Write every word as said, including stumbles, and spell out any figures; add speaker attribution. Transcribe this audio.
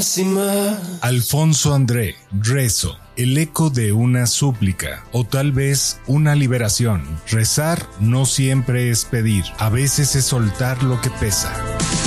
Speaker 1: Alfonso André, rezo, el eco de una súplica o tal vez una liberación. Rezar no siempre es pedir, a veces es soltar lo que pesa.